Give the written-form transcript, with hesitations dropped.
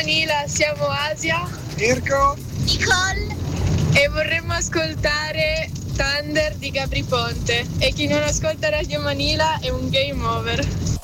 Manila, siamo Asia, Mirko, Nicole e vorremmo ascoltare Thunder di Gabri Ponte. E chi non ascolta Radio Manila è un game over.